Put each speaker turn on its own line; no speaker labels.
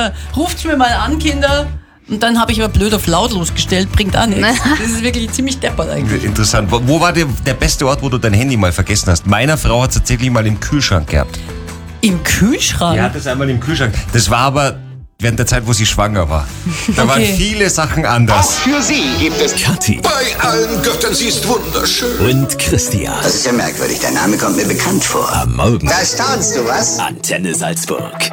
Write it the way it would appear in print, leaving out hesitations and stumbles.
immer, ruft's mir mal an, Kinder. Und dann habe ich aber blöd auf lautlos gestellt, bringt auch nichts. Das ist wirklich ziemlich deppert eigentlich.
Interessant. Wo war der beste Ort, wo du dein Handy mal vergessen hast? Meiner Frau hat es tatsächlich mal im Kühlschrank gehabt.
Im Kühlschrank?
Die hat es einmal im Kühlschrank. Das war aber während der Zeit, wo sie schwanger war. Da waren viele Sachen
Auch
anders.
für sie gibt es
Kathi
Bei allen Göttern, sie ist wunderschön.
und Christian.
Das ist ja merkwürdig, dein Name kommt mir bekannt vor.
Am Morgen.
Da staunst du, was?
Antenne Salzburg.